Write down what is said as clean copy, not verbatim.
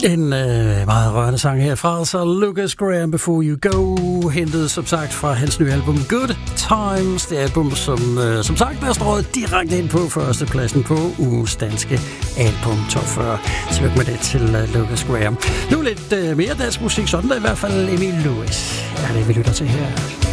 En meget rørende sang herfra, så Lucas Graham, Before You Go, hentet som sagt fra hans nye album Good Times. Det album, som sagt er strøget direkte ind på førstepladsen på ugens danske album Top 40. Tillykke med det til Lucas Graham. Nu lidt mere dansk musik, sådan der i hvert fald Emil Lewis. Ja, det vi lytter til her.